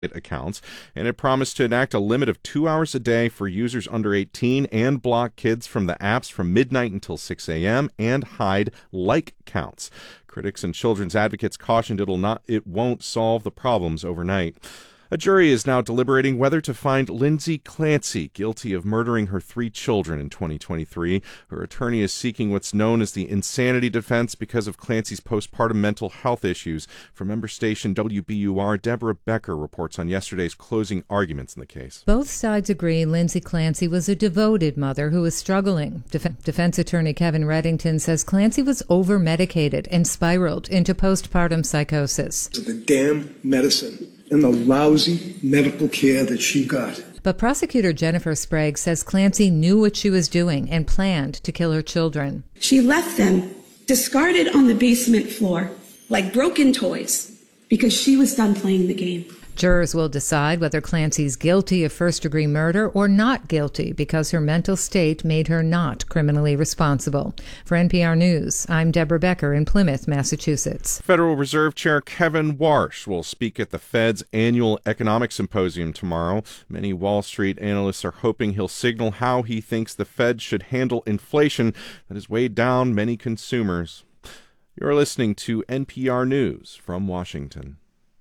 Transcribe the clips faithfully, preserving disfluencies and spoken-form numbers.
accounts, and it promised to enact a limit of two hours a day for users under eighteen and block kids from the apps from midnight until six a.m. and hide like counts. Critics and children's advocates cautioned it'll not, it won't solve the problems overnight. A jury is now deliberating whether to find Lindsay Clancy guilty of murdering her three children in twenty twenty-three. Her attorney is seeking what's known as the insanity defense because of Clancy's postpartum mental health issues. From member station W B U R, Deborah Becker reports on yesterday's closing arguments in the case. Both sides agree Lindsay Clancy was a devoted mother who was struggling. Def- defense attorney Kevin Reddington says Clancy was over-medicated and spiraled into postpartum psychosis. The damn medicine and the lousy medical care that she got. But prosecutor Jennifer Sprague says Clancy knew what she was doing and planned to kill her children. She left them discarded on the basement floor like broken toys because she was done playing the game. Jurors will decide whether Clancy's guilty of first-degree murder or not guilty because her mental state made her not criminally responsible. For N P R News, I'm Deborah Becker in Plymouth, Massachusetts. Federal Reserve Chair Kevin Warsh will speak at the Fed's annual economic symposium tomorrow. Many Wall Street analysts are hoping he'll signal how he thinks the Fed should handle inflation that has weighed down many consumers. You're listening to N P R News from Washington.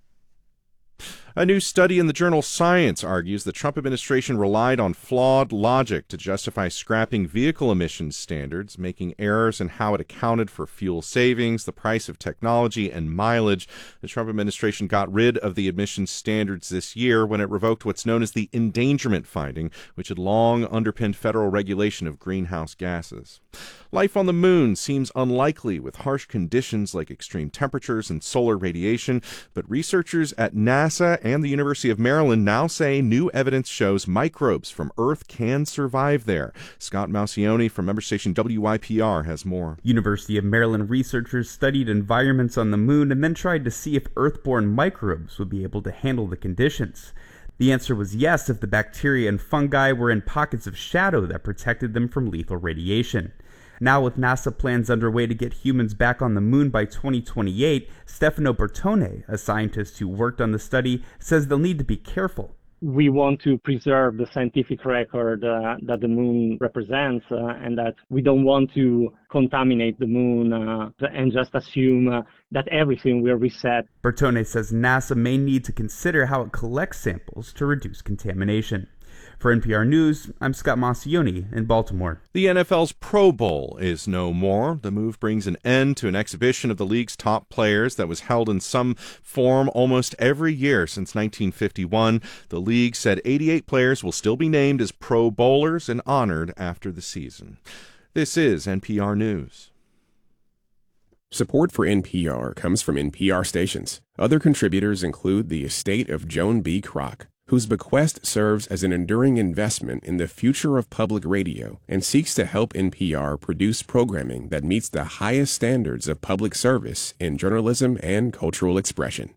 A new study in the journal Science argues the Trump administration relied on flawed logic to justify scrapping vehicle emissions standards, making errors in how it accounted for fuel savings, the price of technology, and mileage. The Trump administration got rid of the emissions standards this year when it revoked what's known as the endangerment finding, which had long underpinned federal regulation of greenhouse gases. Life on the moon seems unlikely with harsh conditions like extreme temperatures and solar radiation, but researchers at NASA and the University of Maryland now say new evidence shows microbes from Earth can survive there. Scott Maucione from member station W Y P R has more. University of Maryland researchers studied environments on the moon and then tried to see if Earth-born microbes would be able to handle the conditions. The answer was yes if the bacteria and fungi were in pockets of shadow that protected them from lethal radiation. Now, with NASA plans underway to get humans back on the moon by twenty twenty-eight, Stefano Bertone, a scientist who worked on the study, says they'll need to be careful. We want to preserve the scientific record uh, that the moon represents, uh, and that we don't want to contaminate the moon uh, and just assume uh, that everything will reset. Bertone says NASA may need to consider how it collects samples to reduce contamination. For N P R News, I'm Scott Maucione in Baltimore. The N F L's Pro Bowl is no more. The move brings an end to an exhibition of the league's top players that was held in some form almost every year since nineteen fifty-one. The league said eighty-eight players will still be named as Pro Bowlers and honored after the season. This is N P R News. Support for N P R comes from N P R stations. Other contributors include the estate of Joan B. Kroc, whose bequest serves as an enduring investment in the future of public radio and seeks to help N P R produce programming that meets the highest standards of public service in journalism and cultural expression.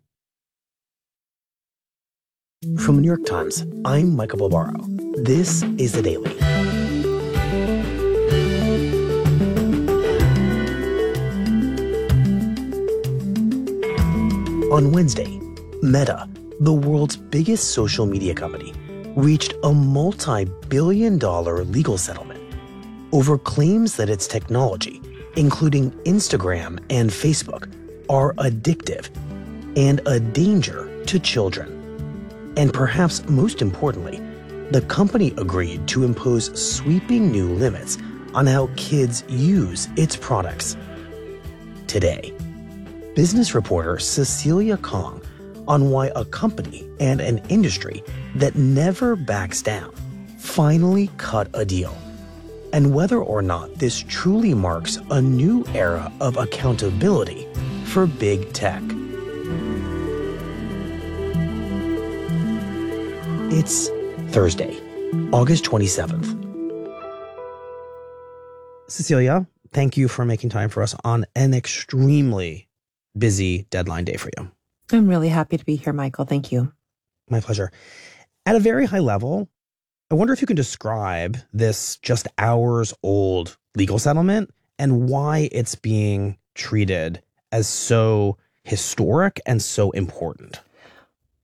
From the New York Times, I'm Michael Barbaro. This is The Daily. On Wednesday, Meta, the world's biggest social media company, reached a multi-billion dollar legal settlement over claims that its technology, including Instagram and Facebook, are addictive and a danger to children. And perhaps most importantly, the company agreed to impose sweeping new limits on how kids use its products. Today, business reporter Cecilia Kong on why a company and an industry that never backs down finally cut a deal, and whether or not this truly marks a new era of accountability for big tech. It's Thursday, August twenty-seventh. Cecilia, thank you for making time for us on an extremely busy deadline day for you. I'm really happy to be here, Michael. Thank you. My pleasure. At a very high level, I wonder if you can describe this just hours old legal settlement and why it's being treated as so historic and so important.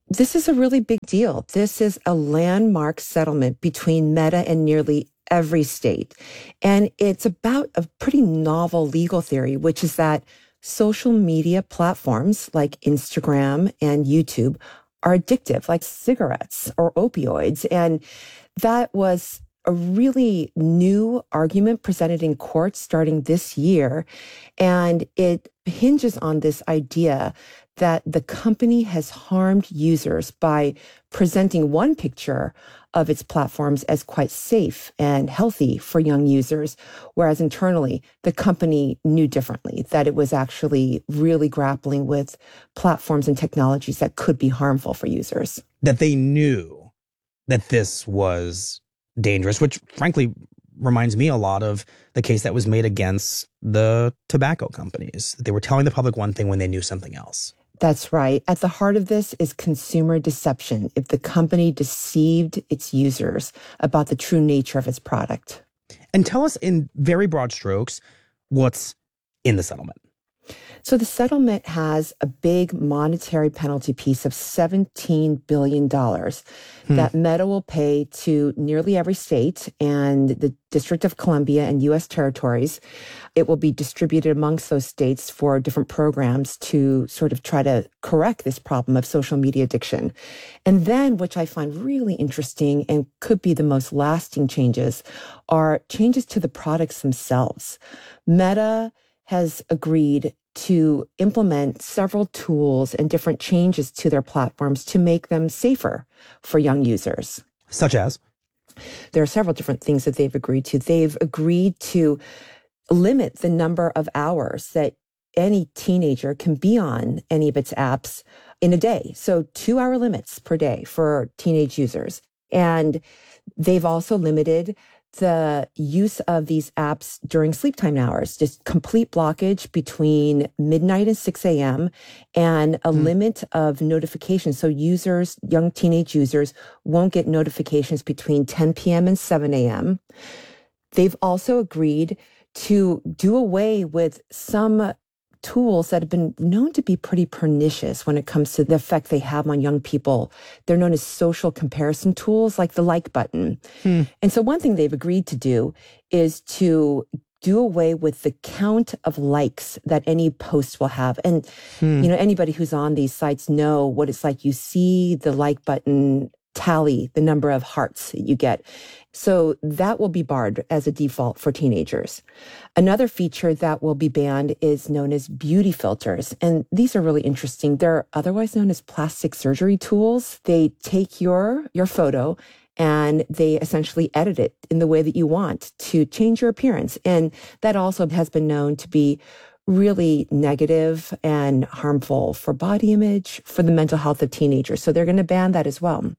This is a really big deal. This is a landmark settlement between Meta and nearly every state. And it's about a pretty novel legal theory, which is that social media platforms like Instagram and YouTube are addictive, like cigarettes or opioids. And that was a really new argument presented in court starting this year. And it hinges on this idea that the company has harmed users by presenting one picture of its platforms as quite safe and healthy for young users, whereas internally, the company knew differently, that it was actually really grappling with platforms and technologies that could be harmful for users. That they knew that this was dangerous, which frankly reminds me a lot of the case that was made against the tobacco companies. They were telling the public one thing when they knew something else. That's right. At the heart of this is consumer deception. If the company deceived its users about the true nature of its product. And tell us in very broad strokes, what's in the settlement? So the settlement has a big monetary penalty piece of seventeen billion dollars hmm. that Meta will pay to nearly every state and the District of Columbia and U S territories. It will be distributed amongst those states for different programs to sort of try to correct this problem of social media addiction. And then, which I find really interesting and could be the most lasting changes, are changes to the products themselves. Meta has agreed to implement several tools and different changes to their platforms to make them safer for young users. Such as? There are several different things that they've agreed to. They've agreed to limit the number of hours that any teenager can be on any of its apps in a day. So two hour limits per day for teenage users. And they've also limited the use of these apps during sleep time hours, just complete blockage between midnight and six a.m. and a mm. limit of notifications. So users, young teenage users, won't get notifications between ten p.m. and seven a.m. They've also agreed to do away with some tools that have been known to be pretty pernicious when it comes to the effect they have on young people. They're known as social comparison tools, like the like button. Hmm. And so one thing they've agreed to do is to do away with the count of likes that any post will have. And, hmm. you know, anybody who's on these sites know what it's like. You see the like button tally the number of hearts you get. So that will be barred as a default for teenagers. Another feature that will be banned is known as beauty filters. And these are really interesting. They're otherwise known as plastic surgery tools. They take your, your photo and they essentially edit it in the way that you want to change your appearance. And that also has been known to be really negative and harmful for body image, for the mental health of teenagers. So they're going to ban that as well.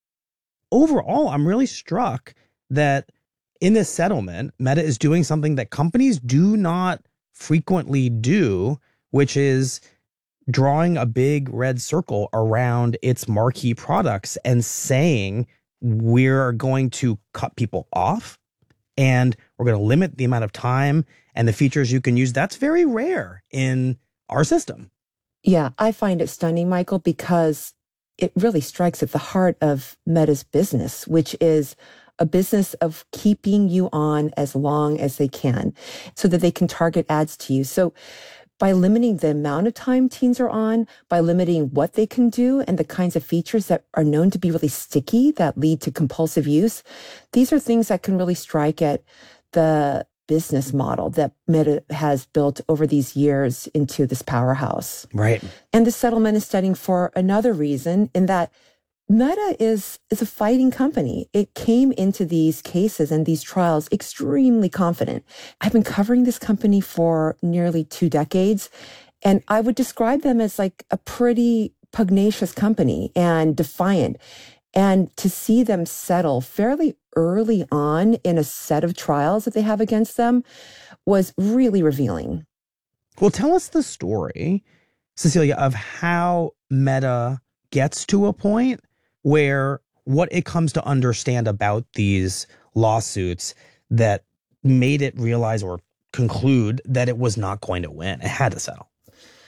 Overall, I'm really struck that in this settlement, Meta is doing something that companies do not frequently do, which is drawing a big red circle around its marquee products and saying, we're going to cut people off and we're going to limit the amount of time and the features you can use. That's very rare in our system. Yeah, I find it stunning, Michael, because it really strikes at the heart of Meta's business, which is a business of keeping you on as long as they can so that they can target ads to you. So by limiting the amount of time teens are on, by limiting what they can do and the kinds of features that are known to be really sticky that lead to compulsive use, these are things that can really strike at the business model that Meta has built over these years into this powerhouse. Right. And the settlement is studying for another reason, in that Meta is, is a fighting company. It came into these cases and these trials extremely confident. I've been covering this company for nearly two decades, and I would describe them as like a pretty pugnacious company and defiant. And to see them settle fairly early on in a set of trials that they have against them was really revealing. Well, tell us the story, Cecilia, of how Meta gets to a point where what it comes to understand about these lawsuits that made it realize or conclude that it was not going to win. It had to settle.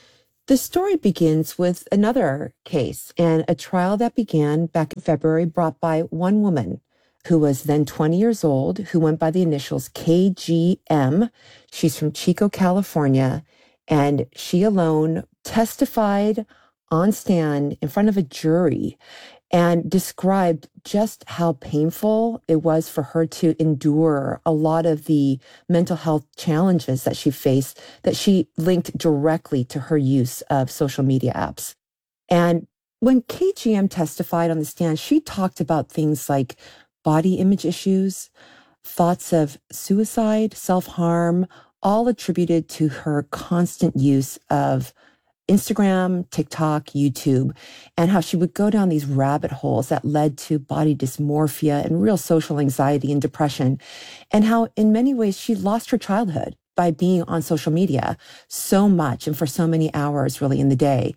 The story begins with another case and a trial that began back in February, brought by one woman who was then twenty years old, who went by the initials K G M. She's from Chico, California, and she alone testified on stand in front of a jury and described just how painful it was for her to endure a lot of the mental health challenges that she faced, that she linked directly to her use of social media apps. And when K G M testified on the stand, she talked about things like body image issues, thoughts of suicide, self-harm, all attributed to her constant use of Instagram, TikTok, YouTube, and how she would go down these rabbit holes that led to body dysmorphia and real social anxiety and depression, and how in many ways she lost her childhood by being on social media so much and for so many hours really in the day.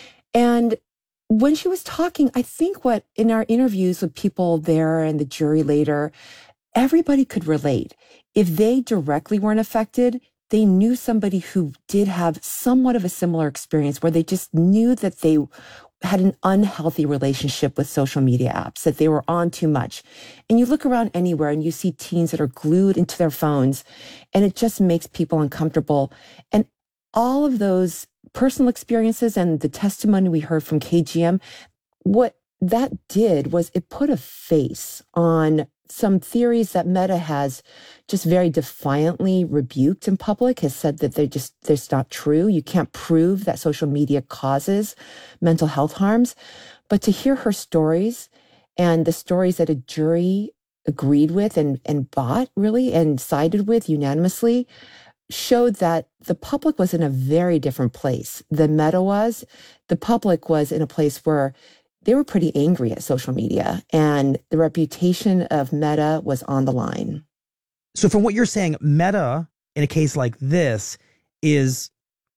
And when she was talking, I think what in our interviews with people there and the jury later, everybody could relate. If they directly weren't affected, they knew somebody who did have somewhat of a similar experience where they just knew that they had an unhealthy relationship with social media apps, that they were on too much. And you look around anywhere and you see teens that are glued into their phones, and it just makes people uncomfortable. And all of those personal experiences and the testimony we heard from K G M, what that did was it put a face on some theories that Meta has just very defiantly rebuked in public, has said that they're just, they're not true. You can't prove that social media causes mental health harms. But to hear her stories and the stories that a jury agreed with and, and bought really and sided with unanimously showed that the public was in a very different place than Meta was. The public was in a place where they were pretty angry at social media, and the reputation of Meta was on the line. So from what you're saying, Meta, in a case like this, is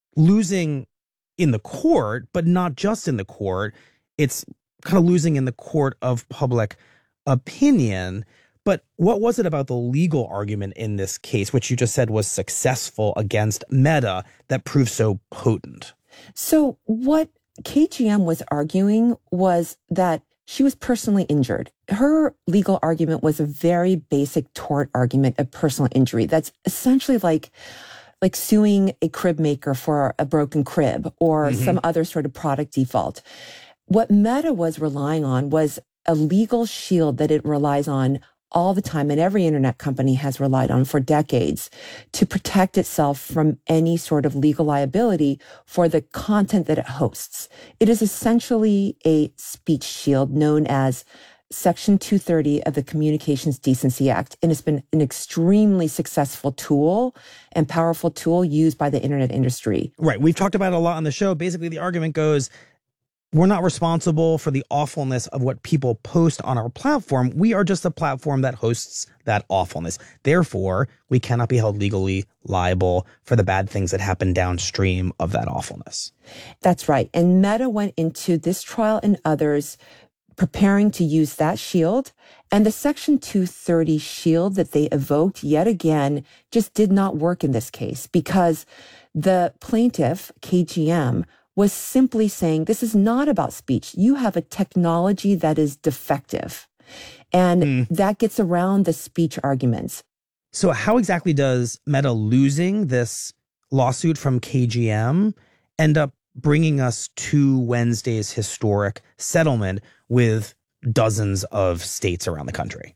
losing in the court, but not just in the court. It's kind of losing in the court of public opinion. But what was it about the legal argument in this case, which you just said was successful against Meta, that proved so potent? So what K G M was arguing was that she was personally injured. Her legal argument was a very basic tort argument of personal injury. That's essentially like, like suing a crib maker for a broken crib or mm-hmm. some other sort of product default. What Meta was relying on was a legal shield that it relies on all the time, and every internet company has relied on for decades, to protect itself from any sort of legal liability for the content that it hosts. It is essentially a speech shield known as Section two thirty of the Communications Decency Act, and it's been an extremely successful tool and powerful tool used by the internet industry. Right. We've talked about it a lot on the show. Basically, the argument goes, we're not responsible for the awfulness of what people post on our platform. We are just a platform that hosts that awfulness. Therefore, we cannot be held legally liable for the bad things that happen downstream of that awfulness. That's right. And Meta went into this trial and others preparing to use that shield. And the Section two thirty shield that they evoked yet again just did not work in this case, because the plaintiff, K G M, was simply saying, this is not about speech. You have a technology that is defective. And mm. that gets around the speech arguments. So how exactly does Meta losing this lawsuit from K G M end up bringing us to Wednesday's historic settlement with dozens of states around the country?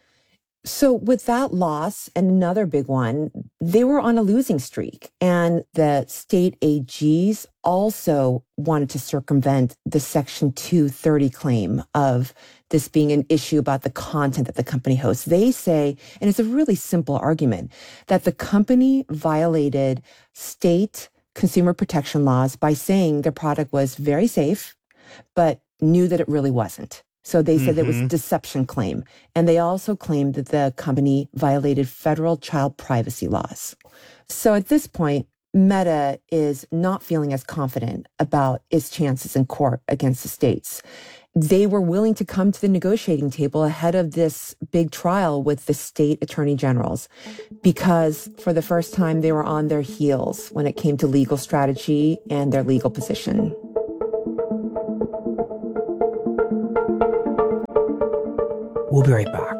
So with that loss and another big one, they were on a losing streak. And the state A Gs also wanted to circumvent the Section two thirty claim of this being an issue about the content that the company hosts. They say, and it's a really simple argument, that the company violated state consumer protection laws by saying their product was very safe, but knew that it really wasn't. So they said mm-hmm. it was a deception claim. And they also claimed that the company violated federal child privacy laws. So at this point, Meta is not feeling as confident about its chances in court against the states. they were willing to come to the negotiating table ahead of this big trial with the state attorney generals because for the first time they were on their heels when it came to legal strategy and their legal position. We'll be right back.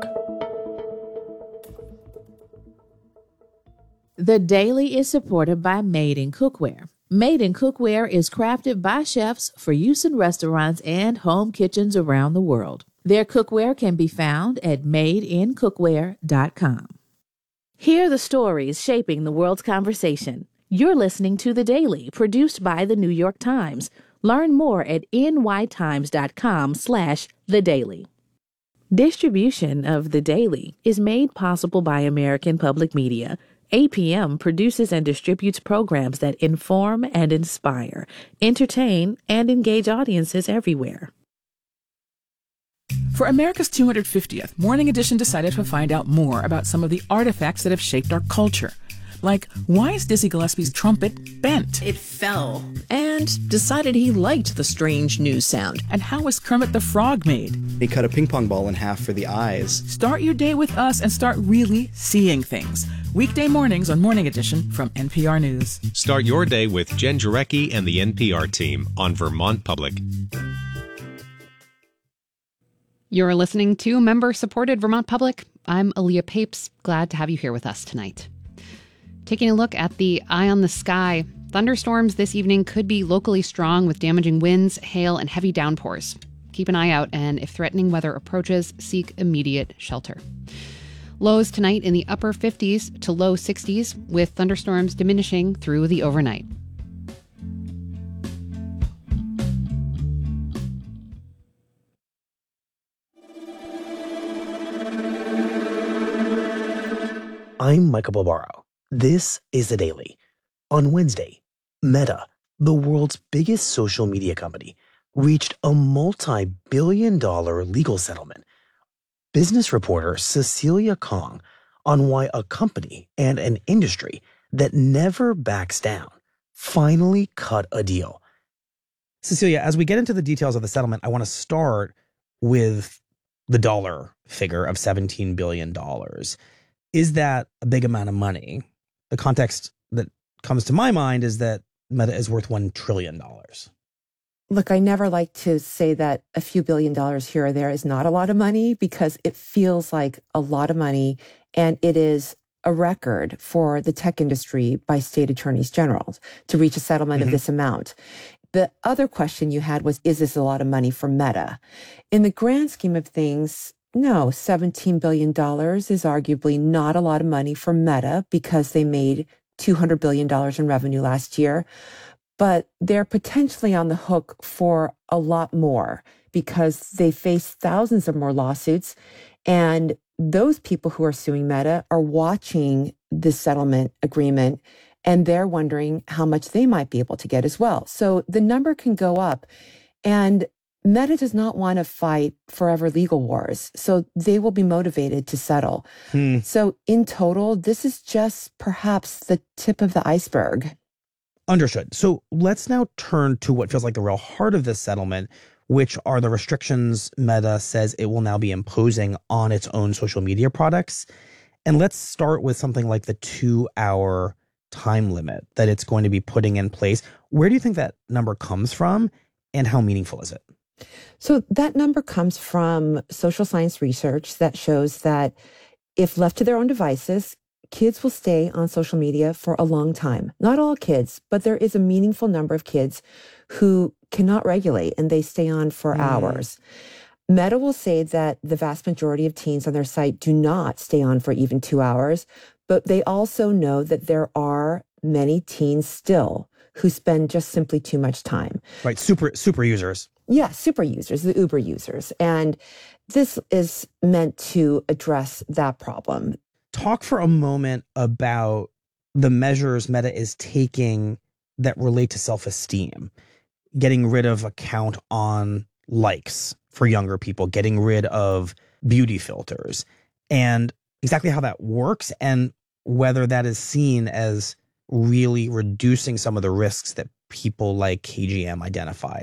The Daily is supported by Made in Cookware. Made in Cookware is crafted by chefs for use in restaurants and home kitchens around the world. Their cookware can be found at made in cookware dot com. Hear the stories shaping the world's conversation. You're listening to The Daily, produced by The New York Times. Learn more at n y times dot com slash the daily. Distribution of The Daily is made possible by American Public Media. A P M produces and distributes programs that inform and inspire, entertain, and engage audiences everywhere. For America's two hundred fiftieth, Morning Edition decided to find out more about some of the artifacts that have shaped our culture. Like, why is Dizzy Gillespie's trumpet bent? It fell, and decided he liked the strange new sound. And how was Kermit the Frog made? He cut a ping pong ball in half for the eyes. Start your day with us and start really seeing things. Weekday mornings on Morning Edition from N P R News. Start your day with Jen Jarecki and the N P R team on Vermont Public. You're listening to member-supported Vermont Public. I'm Aaliyah Papes. Glad to have you here with us tonight. Taking a look at the eye on the sky, thunderstorms this evening could be locally strong with damaging winds, hail, and heavy downpours. Keep an eye out, and if threatening weather approaches, seek immediate shelter. Lows tonight in the upper fifties to low sixties, with thunderstorms diminishing through the overnight. I'm Michael Barbaro. This is The Daily. On Wednesday, Meta, the world's biggest social media company, reached a multi-billion dollar legal settlement. Business reporter Cecilia Kong on why a company and an industry that never backs down finally cut a deal. Cecilia, as we get into the details of the settlement, I want to start with the dollar figure of seventeen billion dollars. Is that a big amount of money? The context that comes to my mind is that Meta is worth one trillion dollars. Look, I never like to say that a few billion dollars here or there is not a lot of money because it feels like a lot of money, and it is a record for the tech industry by state attorneys general to reach a settlement mm-hmm. of this amount. The other question you had was, is this a lot of money for Meta? In the grand scheme of things, no, seventeen billion dollars is arguably not a lot of money for Meta because they made two hundred billion dollars in revenue last year. But they're potentially on the hook for a lot more because they face thousands of more lawsuits. And those people who are suing Meta are watching this settlement agreement, and they're wondering how much they might be able to get as well. So the number can go up. And Meta does not want to fight forever legal wars, so they will be motivated to settle. Hmm. So in total, this is just perhaps the tip of the iceberg. Understood. So let's now turn to what feels like the real heart of this settlement, which are the restrictions Meta says it will now be imposing on its own social media products. And let's start with something like the two-hour time limit that it's going to be putting in place. Where do you think that number comes from, and how meaningful is it? So that number comes from social science research that shows that if left to their own devices, kids will stay on social media for a long time. Not all kids, but there is a meaningful number of kids who cannot regulate and they stay on for mm. hours. Meta will say that the vast majority of teens on their site do not stay on for even two hours, but they also know that there are many teens still who spend just simply too much time. Right, super super users. Yeah, super users, the Uber users. And this is meant to address that problem. Talk for a moment about the measures Meta is taking that relate to self-esteem, getting rid of a count on likes for younger people, getting rid of beauty filters, and exactly how that works and whether that is seen as really reducing some of the risks that people like K G M identified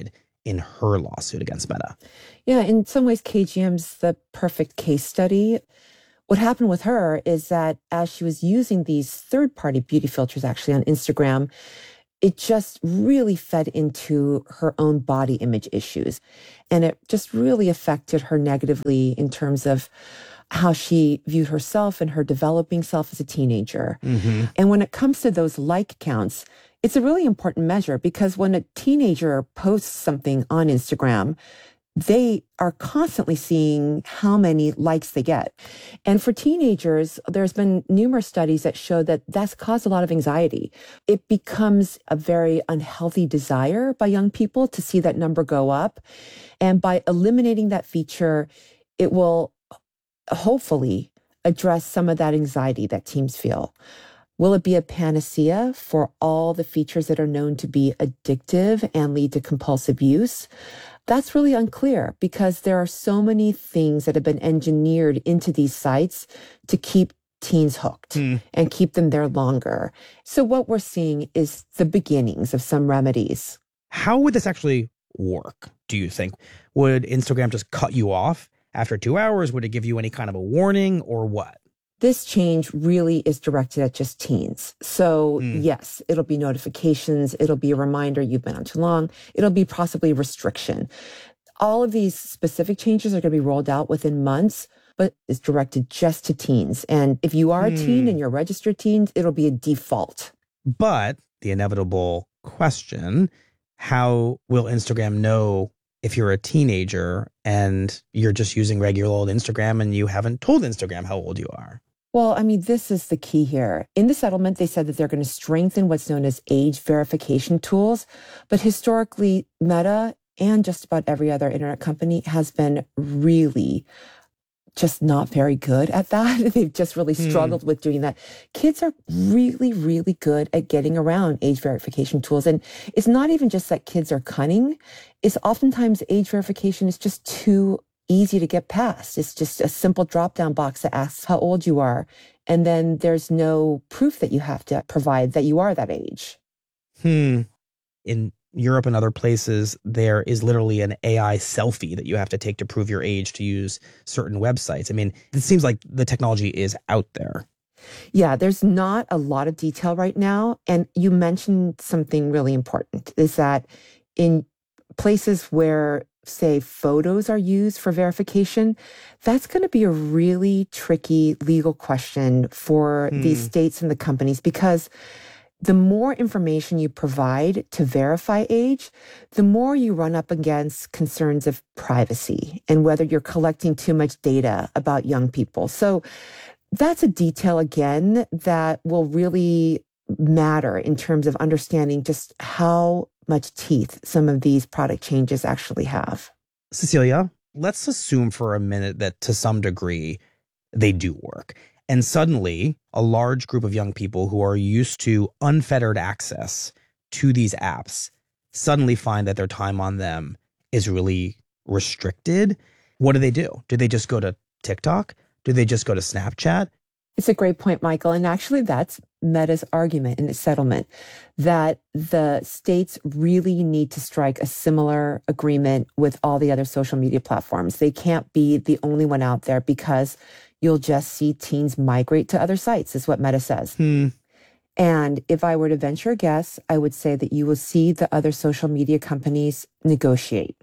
in her lawsuit against Meta. Yeah, in some ways, K G M's the perfect case study. What happened with her is that as she was using these third-party beauty filters actually on Instagram, it just really fed into her own body image issues. And it just really affected her negatively in terms of how she viewed herself and her developing self as a teenager. Mm-hmm. And when it comes to those like counts, it's a really important measure because when a teenager posts something on Instagram, they are constantly seeing how many likes they get. And for teenagers, there's been numerous studies that show that that's caused a lot of anxiety. It becomes a very unhealthy desire by young people to see that number go up. And by eliminating that feature, it will hopefully address some of that anxiety that teens feel. Will it be a panacea for all the features that are known to be addictive and lead to compulsive use? That's really unclear because there are so many things that have been engineered into these sites to keep teens hooked mm. and keep them there longer. So what we're seeing is the beginnings of some remedies. How would this actually work, do you think? Would Instagram just cut you off after two hours? Would it give you any kind of a warning or what? This change really is directed at just teens. So mm. yes, it'll be notifications. It'll be a reminder you've been on too long. It'll be possibly restriction. All of these specific changes are going to be rolled out within months, but it's directed just to teens. And if you are mm. a teen and you're a registered teen, it'll be a default. But the inevitable question, how will Instagram know if you're a teenager and you're just using regular old Instagram and you haven't told Instagram how old you are? Well, I mean, this is the key here. In the settlement, they said that they're going to strengthen what's known as age verification tools. But historically, Meta and just about every other internet company has been really just not very good at that. They've just really struggled hmm. with doing that. Kids are really, really good at getting around age verification tools. And it's not even just that kids are cunning. It's oftentimes age verification is just too easy to get past. It's just a simple drop-down box that asks how old you are. And then there's no proof that you have to provide that you are that age. Hmm. In Europe and other places, there is literally an A I selfie that you have to take to prove your age to use certain websites. I mean, it seems like the technology is out there. Yeah, there's not a lot of detail right now. And you mentioned something really important, is that in places where, say, photos are used for verification, that's going to be a really tricky legal question for hmm. these states and the companies, because the more information you provide to verify age, the more you run up against concerns of privacy and whether you're collecting too much data about young people. So that's a detail, again, that will really matter in terms of understanding just how much teeth some of these product changes actually have. Cecilia, let's assume for a minute that to some degree they do work. And suddenly, a large group of young people who are used to unfettered access to these apps suddenly find that their time on them is really restricted. What do they do? Do they just go to TikTok? Do they just go to Snapchat? It's a great point, Michael. And actually, that's Meta's argument in its settlement, that the states really need to strike a similar agreement with all the other social media platforms. They can't be the only one out there because you'll just see teens migrate to other sites, is what Meta says. Hmm. And if I were to venture a guess, I would say that you will see the other social media companies negotiate.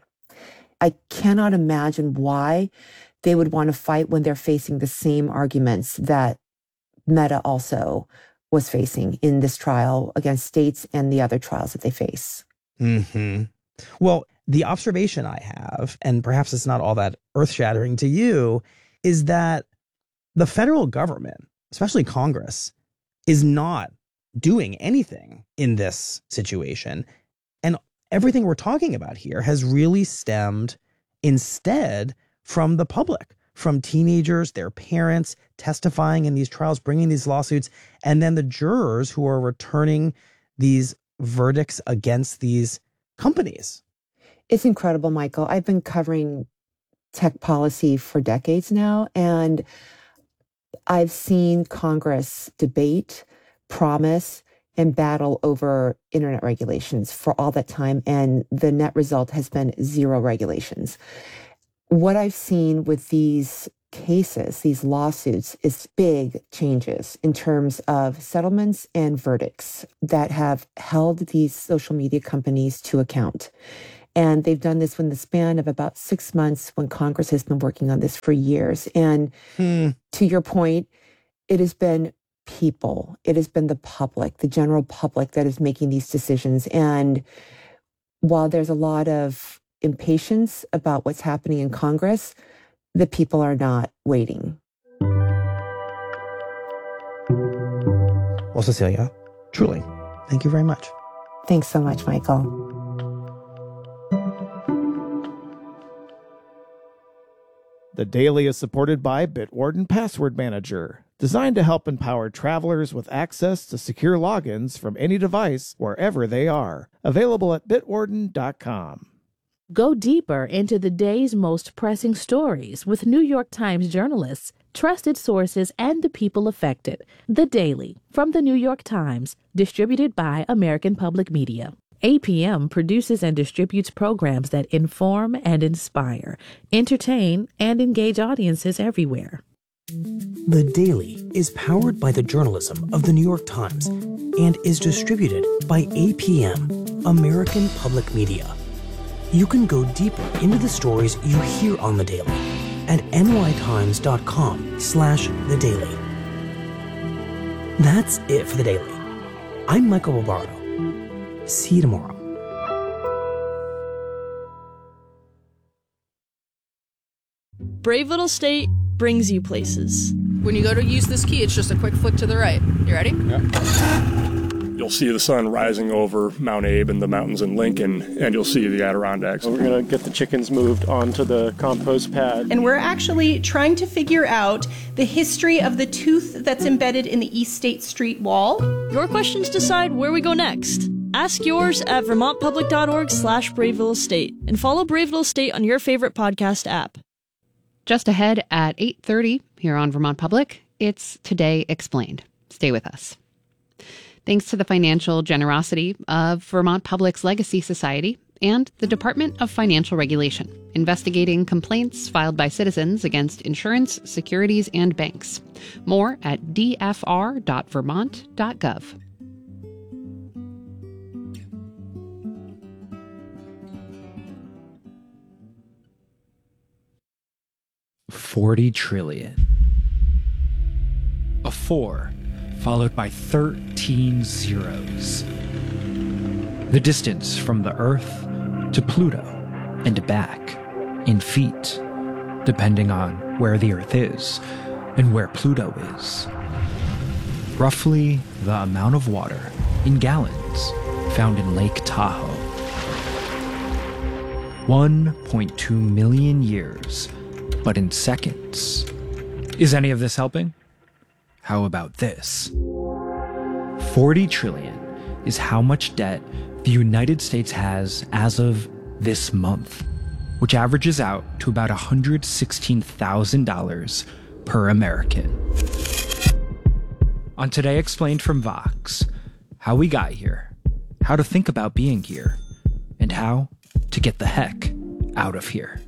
I cannot imagine why they would want to fight when they're facing the same arguments that Meta also was facing in this trial against states and the other trials that they face. Mm-hmm. Well, the observation I have, and perhaps it's not all that earth-shattering to you, is that the federal government, especially Congress, is not doing anything in this situation. And everything we're talking about here has really stemmed instead from the public, from teenagers, their parents testifying in these trials, bringing these lawsuits, and then the jurors who are returning these verdicts against these companies. It's incredible, Michael. I've been covering tech policy for decades now, and I've seen Congress debate, promise, and battle over internet regulations for all that time. And the net result has been zero regulations. What I've seen with these cases, these lawsuits, is big changes in terms of settlements and verdicts that have held these social media companies to account. And they've done this in the span of about six months when Congress has been working on this for years. And hmm. to your point, it has been people, it has been the public, the general public that is making these decisions. And while there's a lot of impatience about what's happening in Congress, the people are not waiting. Well, Cecilia, truly, thank you very much. Thanks so much, Michael. The Daily is supported by Bitwarden Password Manager, designed to help empower travelers with access to secure logins from any device wherever they are. Available at bitwarden dot com. Go deeper into the day's most pressing stories with New York Times journalists, trusted sources, and the people affected. The Daily, from the New York Times, distributed by American Public Media. A P M produces and distributes programs that inform and inspire, entertain, and engage audiences everywhere. The Daily is powered by the journalism of the New York Times and is distributed by A P M, American Public Media. You can go deeper into the stories you hear on The Daily at nytimes.com slash The Daily. That's it for The Daily. I'm Michael Robardo. See you tomorrow. Brave Little State brings you places. When you go to use this key, it's just a quick flick to the right. You ready? Yeah. You'll see the sun rising over Mount Abe and the mountains in Lincoln, and you'll see the Adirondacks. We're going to get the chickens moved onto the compost pad. And we're actually trying to figure out the history of the tooth that's embedded in the East State Street wall. Your questions decide where we go next. Ask yours at vermontpublic.org slash Brave Little State and follow Brave Little State on your favorite podcast app. Just ahead at eight thirty here on Vermont Public, it's Today Explained. Stay with us. Thanks to the financial generosity of Vermont Public's Legacy Society and the Department of Financial Regulation, investigating complaints filed by citizens against insurance, securities, and banks. More at d f r dot vermont dot gov. Forty trillion. A four followed by thirteen zeros. The distance from the Earth to Pluto and back in feet, depending on where the Earth is and where Pluto is. Roughly the amount of water in gallons found in Lake Tahoe. one point two million years, but in seconds. Is any of this helping? How about this? forty trillion is how much debt the United States has as of this month, which averages out to about one hundred sixteen thousand dollars per American. On Today Explained from Vox, how we got here, how to think about being here, and how to get the heck out of here.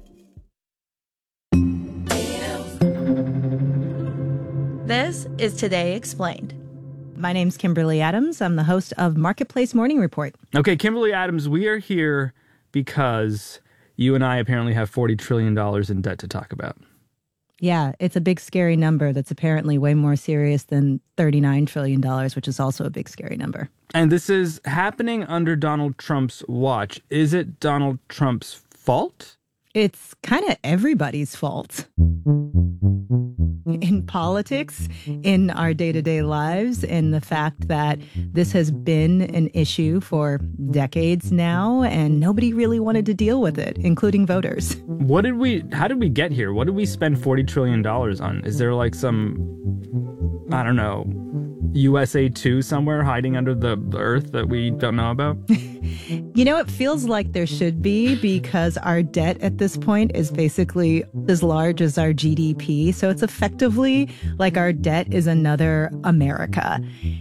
This is Today Explained. My name's Kimberly Adams. I'm the host of Marketplace Morning Report. Okay, Kimberly Adams, we are here because you and I apparently have forty trillion dollars in debt to talk about. Yeah, it's a big, scary number that's apparently way more serious than thirty-nine trillion dollars, which is also a big, scary number. And this is happening under Donald Trump's watch. Is it Donald Trump's fault? It's kind of everybody's fault. In politics, in our day-to-day lives, and the fact that this has been an issue for decades now, and nobody really wanted to deal with it, including voters. What did we, how did we get here? What did we spend forty trillion dollars on? Is there like some, I don't know, U S A two somewhere hiding under the, the earth that we don't know about? You know, it feels like there should be, because our debt at this point is basically as large as our G D P. So it's effectively like our debt is another America.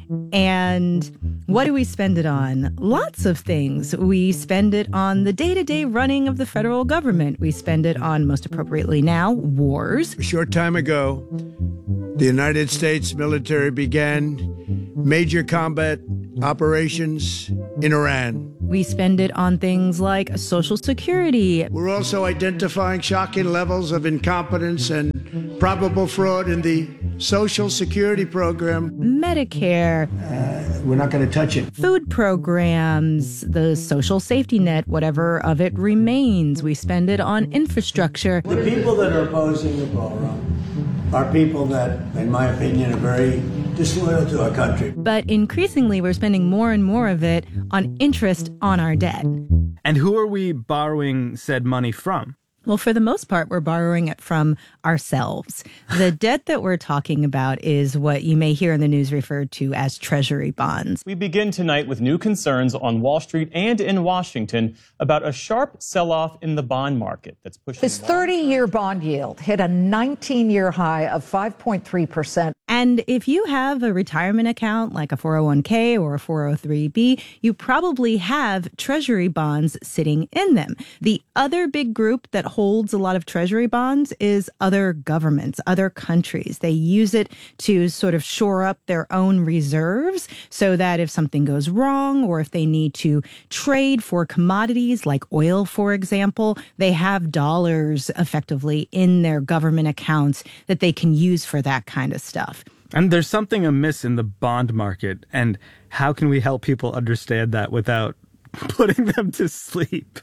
And what do we spend it on? Lots of things. We spend it on the day-to-day running of the federal government. We spend it on, most appropriately now, wars. A short time ago, the United States military began major combat operations in Iran. We spend it on things like Social Security. We're also identifying shocking levels of incompetence and probable fraud in the Social Security program. Medicare. Uh, we're not going to touch it. Food programs, the social safety net, whatever of it remains. We spend it on infrastructure. The people that are opposing the ballroom are people that, in my opinion, are very disloyal to our country. But increasingly, we're spending more and more of it on interest on our debt. And who are we borrowing said money from? Well, for the most part, we're borrowing it from ourselves. The debt that we're talking about is what you may hear in the news referred to as treasury bonds. We begin tonight with new concerns on Wall Street and in Washington about a sharp sell-off in the bond market that's pushing... This thirty-year bond yield hit a nineteen-year high of five point three percent. And if you have a retirement account like a four oh one k or a four oh three b, you probably have treasury bonds sitting in them. The other big group that holds a lot of treasury bonds is other governments, other countries. They use it to sort of shore up their own reserves so that if something goes wrong or if they need to trade for commodities like oil, for example, they have dollars effectively in their government accounts that they can use for that kind of stuff. And there's something amiss in the bond market. And how can we help people understand that without putting them to sleep?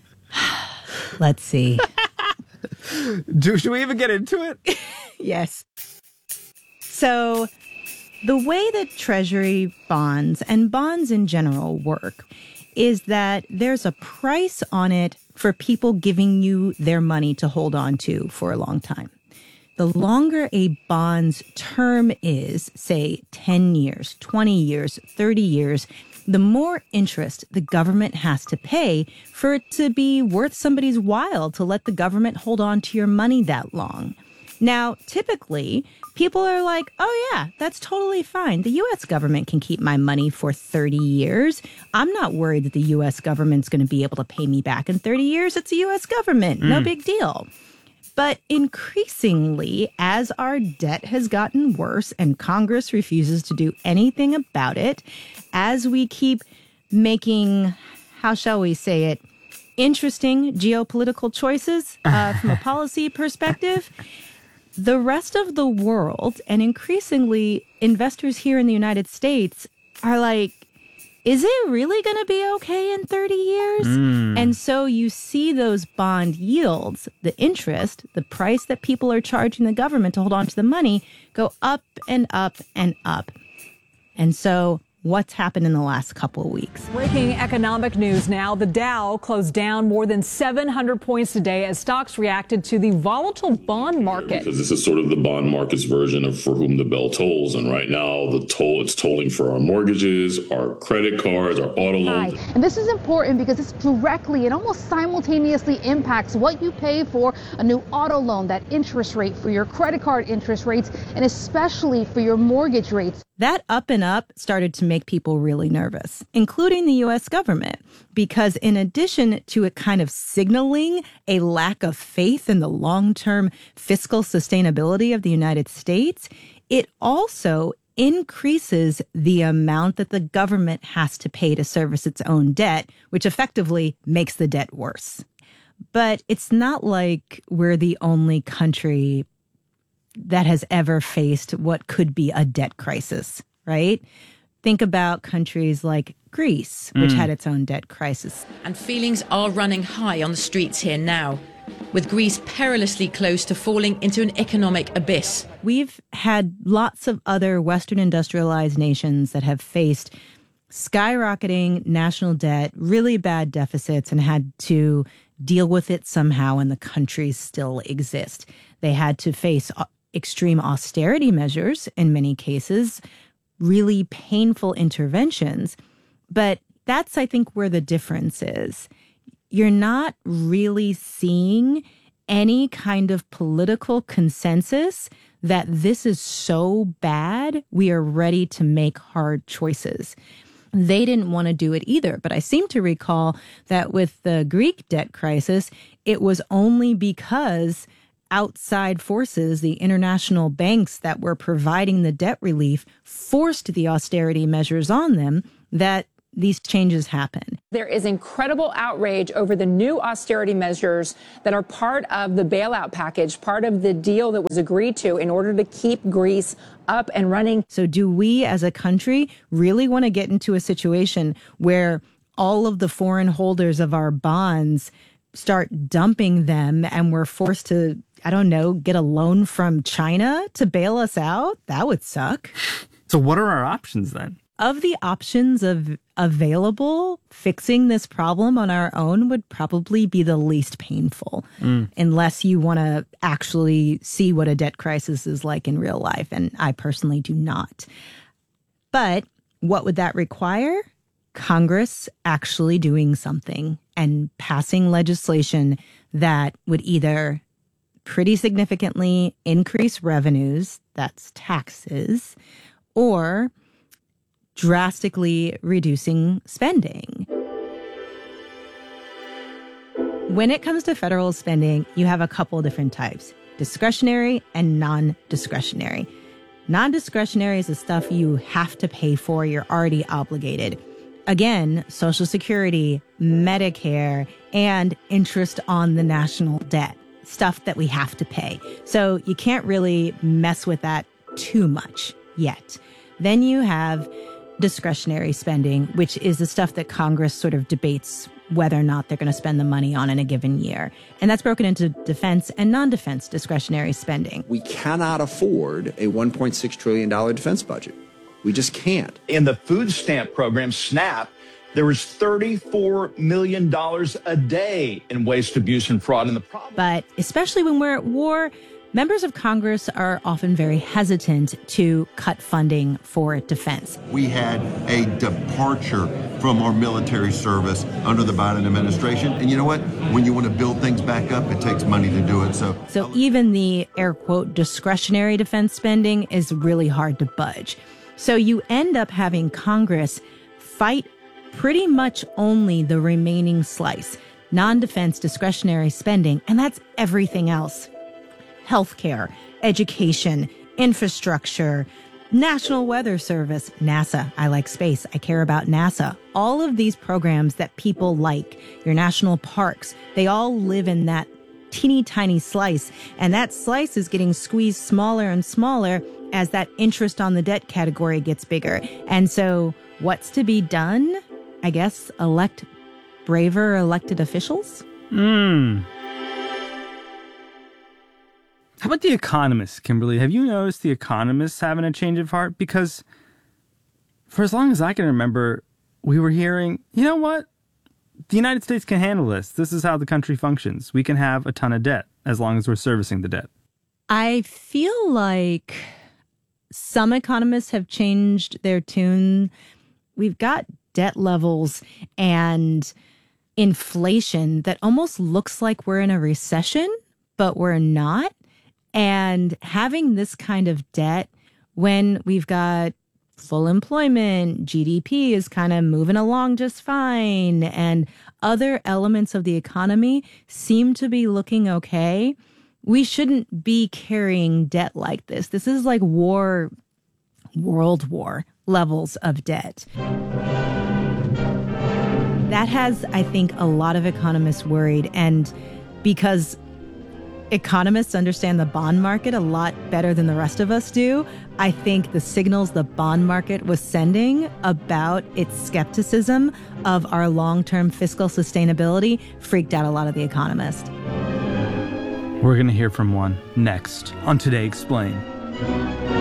Let's see. Do, should we even get into it? Yes. So the way that treasury bonds and bonds in general work is that there's a price on it for people giving you their money to hold on to for a long time. The longer a bond's term is, say ten years, twenty years, thirty years, the more interest the government has to pay for it to be worth somebody's while to let the government hold on to your money that long. Now, typically, people are like, oh yeah, that's totally fine. The U S government can keep my money for thirty years. I'm not worried that the U S government's going to be able to pay me back in thirty years. It's the U S government. No mm. big deal. But increasingly, as our debt has gotten worse and Congress refuses to do anything about it, as we keep making, how shall we say it, interesting geopolitical choices uh, from a policy perspective, the rest of the world, and increasingly investors here in the United States, are like, is it really going to be okay in thirty years? Mm. And so you see those bond yields, the interest, the price that people are charging the government to hold on to the money, go up and up and up. And so what's happened in the last couple of weeks? Breaking economic news now. The Dow closed down more than seven hundred points today as stocks reacted to the volatile bond market. Because this is sort of the bond market's version of For Whom the Bell Tolls. And right now, the toll it's tolling for our mortgages, our credit cards, our auto loans. Right. And this is important because this directly and almost simultaneously impacts what you pay for a new auto loan, that interest rate, for your credit card interest rates, and especially for your mortgage rates. That up and up started to make people really nervous, including the U S government, because in addition to it kind of signaling a lack of faith in the long-term fiscal sustainability of the United States, it also increases the amount that the government has to pay to service its own debt, which effectively makes the debt worse. But it's not like we're the only country that has ever faced what could be a debt crisis, right? Think about countries like Greece, which mm. had its own debt crisis. And feelings are running high on the streets here now, with Greece perilously close to falling into an economic abyss. We've had lots of other Western industrialized nations that have faced skyrocketing national debt, really bad deficits, and had to deal with it somehow, and the countries still exist. They had to face extreme austerity measures in many cases, really painful interventions. But that's, I think, where the difference is. You're not really seeing any kind of political consensus that this is so bad, we are ready to make hard choices. They didn't want to do it either. But I seem to recall that with the Greek debt crisis, it was only because outside forces, the international banks that were providing the debt relief, forced the austerity measures on them, that these changes happen. There is incredible outrage over the new austerity measures that are part of the bailout package, part of the deal that was agreed to in order to keep Greece up and running. So do we as a country really want to get into a situation where all of the foreign holders of our bonds start dumping them and we're forced to, I don't know, get a loan from China to bail us out? That would suck. So what are our options then? Of the options of available, fixing this problem on our own would probably be the least painful, mm. unless you want to actually see what a debt crisis is like in real life. And I personally do not. But what would that require? Congress actually doing something and passing legislation that would either pretty significantly increase revenues, that's taxes, or drastically reducing spending. When it comes to federal spending, you have a couple different types: discretionary and non-discretionary. Non-discretionary is the stuff you have to pay for, you're already obligated. Again, Social Security, Medicare, and interest on the national debt, stuff that we have to pay. So you can't really mess with that too much yet. Then you have discretionary spending, which is the stuff that Congress sort of debates whether or not they're going to spend the money on in a given year. And that's broken into defense and non-defense discretionary spending. We cannot afford a one point six trillion dollars defense budget. We just can't. In the food stamp program, SNAP, there was thirty-four million dollars a day in waste, abuse, and fraud. In the problem. But especially when we're at war, members of Congress are often very hesitant to cut funding for defense. We had a departure from our military service under the Biden administration. And you know what? When you want to build things back up, it takes money to do it. So, so even the air quote discretionary defense spending is really hard to budge. So you end up having Congress fight pretty much only the remaining slice, non-defense discretionary spending, and that's everything else. Healthcare, education, infrastructure, National Weather Service, NASA. I like space. I care about NASA. All of these programs that people like, your national parks, they all live in that teeny tiny slice. And that slice is getting squeezed smaller and smaller as that interest on the debt category gets bigger. And so what's to be done? I guess elect braver elected officials? Hmm. How about The Economist, Kimberly? Have you noticed The Economist having a change of heart? Because for as long as I can remember, we were hearing, you know what? The United States can handle this. This is how the country functions. We can have a ton of debt as long as we're servicing the debt. I feel like some economists have changed their tune. We've got debt levels and inflation that almost looks like we're in a recession, but we're not. And having this kind of debt when we've got full employment, G D P is kind of moving along just fine, and other elements of the economy seem to be looking okay, we shouldn't be carrying debt like this. This is like war, World War levels of debt. That has, I think, a lot of economists worried. And because economists understand the bond market a lot better than the rest of us do, I think the signals the bond market was sending about its skepticism of our long-term fiscal sustainability freaked out a lot of the economists. We're going to hear from one next on Today Explained.